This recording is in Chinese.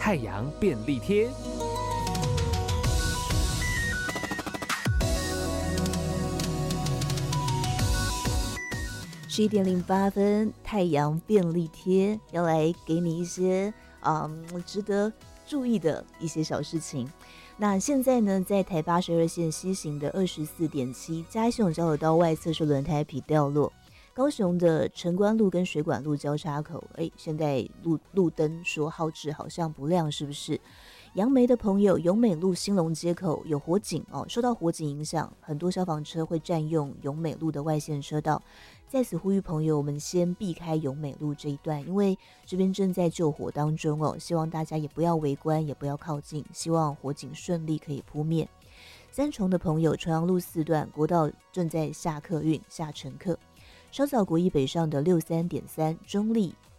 太阳便利贴。 11:08，太阳便利贴要来给你一些值得注意的一些小事情。那现在呢，在台82线西行的24.7嘉义系统交流道外侧是轮胎皮掉落，高雄的城关路跟水管路交叉口，现在路灯说号志好像不亮，是不是？杨梅的朋友，永美路兴隆街口有火警哦，受到火警影响，很多消防车会占用永美路的外线车道。在此呼吁朋友，我们先避开永美路这一段，因为这边正在救火当中哦，希望大家也不要围观，也不要靠近，希望火警顺利可以扑灭。三重的朋友，重阳路4段国道正在下客运下乘客，稍早国一北上的63.3中立